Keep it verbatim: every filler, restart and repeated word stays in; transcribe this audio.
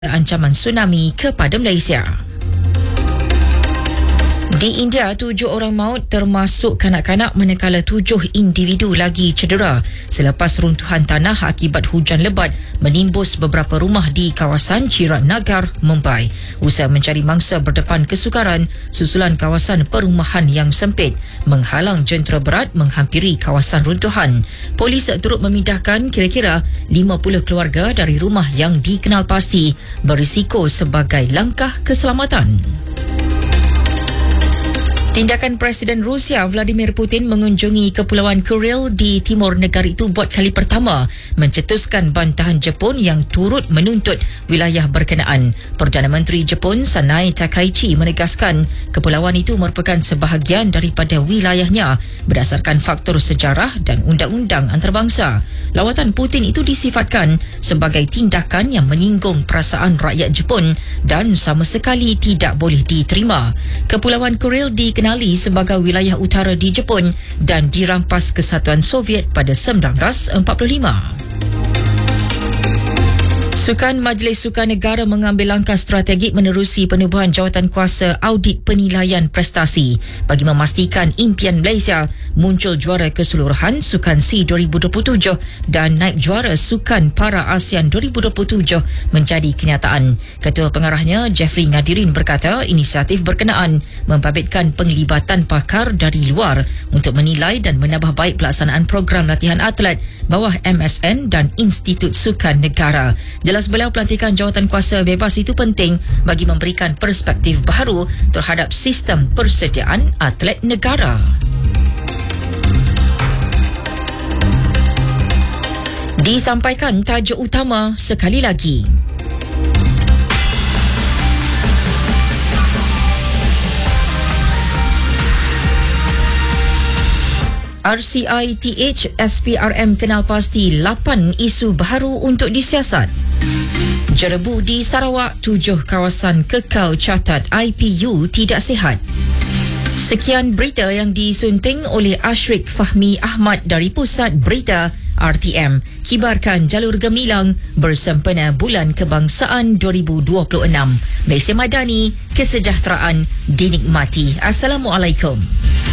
ancaman tsunami kepada Malaysia. Di India, tujuh orang maut termasuk kanak-kanak manakala tujuh individu lagi cedera selepas runtuhan tanah akibat hujan lebat menimbus beberapa rumah di kawasan Chirat Nagar, Mumbai. Usaha mencari mangsa berdepan kesukaran susulan kawasan perumahan yang sempit menghalang jentera berat menghampiri kawasan runtuhan. Polis turut memindahkan kira-kira lima puluh keluarga dari rumah yang dikenal pasti berisiko sebagai langkah keselamatan. Tindakan Presiden Rusia Vladimir Putin mengunjungi Kepulauan Kuril di timur negara itu buat kali pertama mencetuskan bantahan Jepun yang turut menuntut wilayah berkenaan. Perdana Menteri Jepun Sanae Takaichi menegaskan kepulauan itu merupakan sebahagian daripada wilayahnya berdasarkan faktor sejarah dan undang-undang antarabangsa. Lawatan Putin itu disifatkan sebagai tindakan yang menyinggung perasaan rakyat Jepun dan sama sekali tidak boleh diterima. Kepulauan Kuril di dikenali sebagai wilayah utara di Jepun dan dirampas Kesatuan Soviet pada sembilan belas empat puluh lima. Sukan Majlis Sukan Negara mengambil langkah strategik menerusi penubuhan jawatan kuasa audit penilaian prestasi bagi memastikan impian Malaysia muncul juara keseluruhan Sukan SEA dua ribu dua puluh tujuh dan naib juara Sukan Para ASEAN dua ribu dua puluh tujuh menjadi kenyataan. Ketua Pengarahnya Jeffrey Ngadirin berkata inisiatif berkenaan membabitkan penglibatan pakar dari luar untuk menilai dan menambah baik pelaksanaan program latihan atlet bawah M S N dan Institut Sukan Negara. Jelas beliau pelantikan jawatan kuasa bebas itu penting bagi memberikan perspektif baru terhadap sistem persediaan atlet negara. Disampaikan tajuk utama sekali lagi. R C I T H S P R M kenal pasti lapan isu baru untuk disiasat. Jerebu di Sarawak, tujuh kawasan kekal catat I P U tidak sihat. Sekian berita yang disunting oleh Ashrik Fahmi Ahmad dari Pusat Berita R T M. Kibarkan jalur gemilang bersempena Bulan Kebangsaan dua ribu dua puluh enam. Malaysia Madani, kesejahteraan dinikmati. Assalamualaikum.